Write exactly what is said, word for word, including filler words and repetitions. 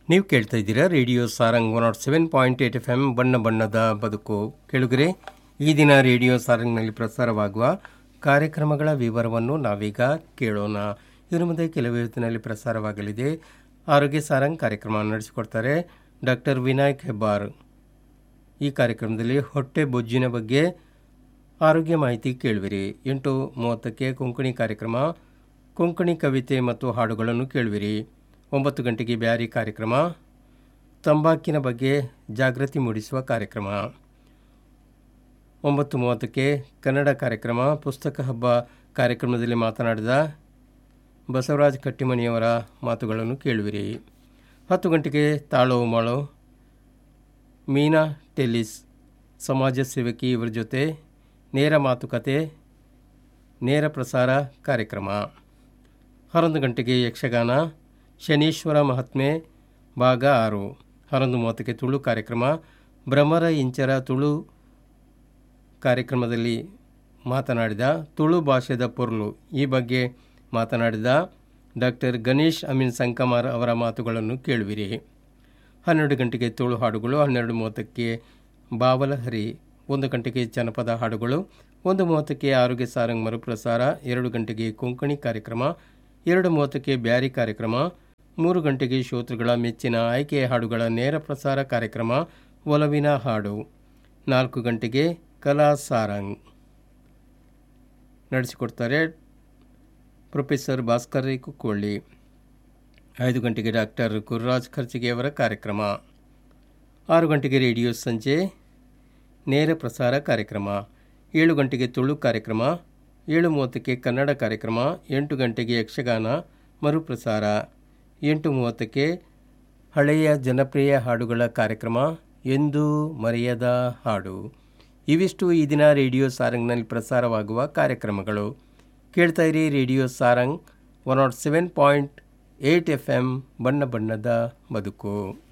ನೀವು ಕೇಳ್ತಾ ಇದ್ದೀರಾ radio Sarang one not seven point eight F M ಬಣ್ಣ ಬಣ್ಣದ ಬದುಕು. ಕೆಳಗರೆ ಈ ದಿನ ರೇಡಿಯೋ ಸಾರಂಗ್ನಲ್ಲಿ ಪ್ರಸಾರವಾಗುವ ಕಾರ್ಯಕ್ರಮಗಳ ವಿವರವನ್ನು ನಾವೀಗ ಕೇಳೋಣ. ಇನ್ನು ಮುಂದೆ ಕೆಲವೇ ಹೊತ್ತಿನಲ್ಲಿ ಪ್ರಸಾರವಾಗಲಿದೆ ಆರೋಗ್ಯ ಸಾರಂಗ್. ಕಾರ್ಯಕ್ರಮ ನಡೆಸಿಕೊಡ್ತಾರೆ ಡಾಕ್ಟರ್ ವಿನಾಯಕ್ ಹೆಬ್ಬಾರ್. ಈ ಕಾರ್ಯಕ್ರಮದಲ್ಲಿ ಹೊಟ್ಟೆ ಬೊಜ್ಜಿನ ಬಗ್ಗೆ ಆರೋಗ್ಯ ಮಾಹಿತಿ ಕೇಳುವಿರಿ. ಎಂಟು ಮೂವತ್ತಕ್ಕೆ ಕೊಂಕಣಿ ಕಾರ್ಯಕ್ರಮ, ಕೊಂಕಣಿ ಕವಿತೆ ಮತ್ತು ಹಾಡುಗಳನ್ನು ಕೇಳುವಿರಿ. ಒಂಬತ್ತು ಗಂಟೆಗೆ ಬ್ಯಾರಿ ಕಾರ್ಯಕ್ರಮ, ತಂಬಾಕಿನ ಬಗ್ಗೆ ಜಾಗೃತಿ ಮೂಡಿಸುವ ಕಾರ್ಯಕ್ರಮ. ಒಂಬತ್ತು ಮೂವತ್ತಕ್ಕೆ ಕನ್ನಡ ಕಾರ್ಯಕ್ರಮ, ಪುಸ್ತಕ ಹಬ್ಬ ಕಾರ್ಯಕ್ರಮದಲ್ಲಿ ಮಾತನಾಡಿದ ಬಸವರಾಜ್ ಕಟ್ಟಿಮನಿಯವರ ಮಾತುಗಳನ್ನು ಕೇಳುವಿರಿ. ಹತ್ತು ಗಂಟೆಗೆ ತಾಳೋ ಮಾಳೋ, ಮೀನಾ ಟೆಲಿಸ್ ಸಮಾಜ ಸೇವಕಿ ಇವರ ಜೊತೆ ನೇರ ಮಾತುಕತೆ, ನೇರ ಪ್ರಸಾರ ಕಾರ್ಯಕ್ರಮ. ಹನ್ನೊಂದು ಗಂಟೆಗೆ ಯಕ್ಷಗಾನ, ಶನೀಶ್ವರ ಮಹಾತ್ಮೆ ಭಾಗ ಆರು. ಹನ್ನೊಂದು ಮೂವತ್ತಕ್ಕೆ ತುಳು ಕಾರ್ಯಕ್ರಮ, ಭ್ರಮರ ಇಂಚರ ತುಳು ಕಾರ್ಯಕ್ರಮದಲ್ಲಿ ಮಾತನಾಡಿದ ತುಳು ಭಾಷೆದ ಪೊರ್ಲು ಈ ಬಗ್ಗೆ ಮಾತನಾಡಿದ ಡಾಕ್ಟರ್ ಗಣೇಶ್ ಅಮೀನ್ ಸಂಕಮಾರ್ ಅವರ ಮಾತುಗಳನ್ನು ಕೇಳುವಿರಿ. ಹನ್ನೆರಡು ಗಂಟೆಗೆ ತುಳು ಹಾಡುಗಳು, ಹನ್ನೆರಡು ಮೂವತ್ತಕ್ಕೆ ಬಾವಲಹರಿ, ಒಂದು ಗಂಟೆಗೆ ಜನಪದ ಹಾಡುಗಳು, ಒಂದು ಮೂವತ್ತಕ್ಕೆ ಆರೋಗ್ಯ ಸಾರಂಗ್ ಮರುಪ್ರಸಾರ, ಎರಡು ಗಂಟೆಗೆ ಕೊಂಕಣಿ ಕಾರ್ಯಕ್ರಮ, ಎರಡು ಮೂವತ್ತಕ್ಕೆ ಬ್ಯಾರಿ ಕಾರ್ಯಕ್ರಮ, ಮೂರು ಗಂಟೆಗೆ ಶ್ರೋತೃಗಳ ಮೆಚ್ಚಿನ ಆಯ್ಕೆಯ ಹಾಡುಗಳ ನೇರ ಪ್ರಸಾರ ಕಾರ್ಯಕ್ರಮ ಒಲವಿನ ಹಾಡು, ನಾಲ್ಕು ಗಂಟೆಗೆ ಕಲಾ ಸಾರಂಗ್ ನಡೆಸಿಕೊಡ್ತಾರೆ ಪ್ರೊಫೆಸರ್ ಭಾಸ್ಕರ್ ಕುಕ್ಕೊಳ್ಳಿ. ಐದು ಗಂಟೆಗೆ ಡಾಕ್ಟರ್ ಗುರುರಾಜ್ ಖರ್ಚಿಗೆಯವರ ಕಾರ್ಯಕ್ರಮ. ಆರು ಗಂಟೆಗೆ ರೇಡಿಯೋ ಸಂಜೆ ನೇರ ಪ್ರಸಾರ ಕಾರ್ಯಕ್ರಮ, ಏಳು ಗಂಟೆಗೆ ತುಳು ಕಾರ್ಯಕ್ರಮ, ಏಳು ಮೂವತ್ತಕ್ಕೆ ಕನ್ನಡ ಕಾರ್ಯಕ್ರಮ, ಎಂಟು ಗಂಟೆಗೆ ಯಕ್ಷಗಾನ ಮರುಪ್ರಸಾರ, ಎಂಟು ಮೂವತ್ತಕ್ಕೆ ಹಳೆಯ ಜನಪ್ರಿಯ ಹಾಡುಗಳ ಕಾರ್ಯಕ್ರಮ ಎಂದೂ ಮರೆಯದ ಹಾಡು. ಇವಿಷ್ಟು ಈ ದಿನ ರೇಡಿಯೋ ಸಾರಂಗ್ನಲ್ಲಿ ಪ್ರಸಾರವಾಗುವ ಕಾರ್ಯಕ್ರಮಗಳು. ಕೇಳ್ತಾ ಇರಿ radio Sarang one not seven point eight F M ಬಣ್ಣ ಬಣ್ಣದ ಬದುಕು.